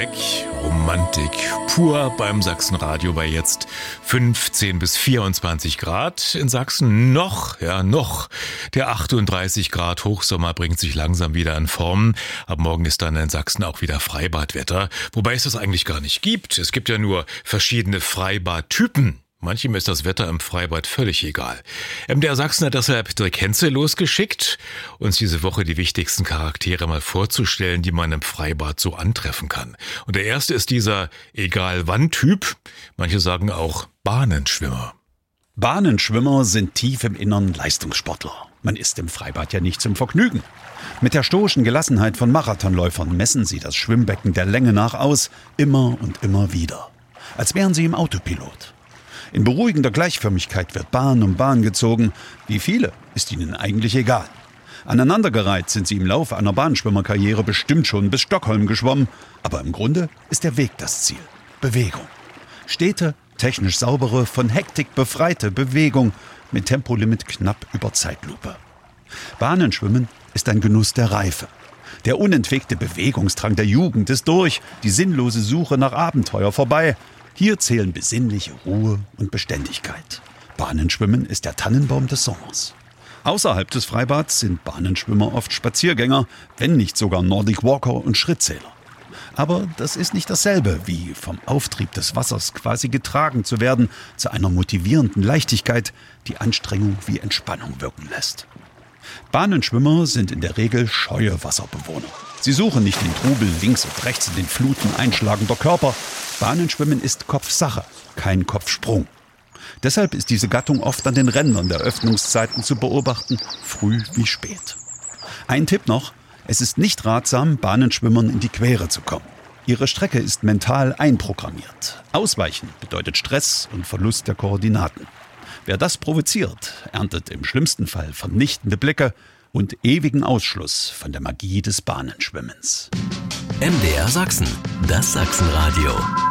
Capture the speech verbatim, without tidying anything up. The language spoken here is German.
Romantik pur beim Sachsenradio bei jetzt fünfzehn bis vierundzwanzig Grad in Sachsen. Noch, ja noch, der achtunddreißig Grad Hochsommer bringt sich langsam wieder in Form. Ab morgen ist dann in Sachsen auch wieder Freibadwetter, wobei es das eigentlich gar nicht gibt. Es gibt ja nur verschiedene Freibadtypen. Manchem ist das Wetter im Freibad völlig egal. M D R Sachsen hat deshalb Dirk Henze losgeschickt, uns diese Woche die wichtigsten Charaktere mal vorzustellen, die man im Freibad so antreffen kann. Und der erste ist dieser Egal-Wann-Typ. Manche sagen auch Bahnenschwimmer. Bahnenschwimmer sind tief im Innern Leistungssportler. Man ist im Freibad ja nicht zum Vergnügen. Mit der stoischen Gelassenheit von Marathonläufern messen sie das Schwimmbecken der Länge nach aus, immer und immer wieder. Als wären sie im Autopilot. In beruhigender Gleichförmigkeit wird Bahn um Bahn gezogen. Wie viele, ist ihnen eigentlich egal. Aneinandergereiht sind sie im Laufe einer Bahnschwimmerkarriere bestimmt schon bis Stockholm geschwommen. Aber im Grunde ist der Weg das Ziel. Bewegung. Stete, technisch saubere, von Hektik befreite Bewegung mit Tempolimit knapp über Zeitlupe. Bahnenschwimmen ist ein Genuss der Reife. Der unentwegte Bewegungsdrang der Jugend ist durch, die sinnlose Suche nach Abenteuer vorbei. Hier zählen besinnliche Ruhe und Beständigkeit. Bahnenschwimmen ist der Tannenbaum des Sommers. Außerhalb des Freibads sind Bahnenschwimmer oft Spaziergänger, wenn nicht sogar Nordic Walker und Schrittzähler. Aber das ist nicht dasselbe, wie vom Auftrieb des Wassers quasi getragen zu werden, zu einer motivierenden Leichtigkeit, die Anstrengung wie Entspannung wirken lässt. Bahnenschwimmer sind in der Regel scheue Wasserbewohner. Sie suchen nicht den Trubel links und rechts in den Fluten einschlagender Körper. Bahnenschwimmen ist Kopfsache, kein Kopfsprung. Deshalb ist diese Gattung oft an den Rändern der Öffnungszeiten zu beobachten, früh wie spät. Ein Tipp noch: Es ist nicht ratsam, Bahnenschwimmern in die Quere zu kommen. Ihre Strecke ist mental einprogrammiert. Ausweichen bedeutet Stress und Verlust der Koordinaten. Wer das provoziert, erntet im schlimmsten Fall vernichtende Blicke und ewigen Ausschluss von der Magie des Bahnenschwimmens. M D R Sachsen, das Sachsenradio.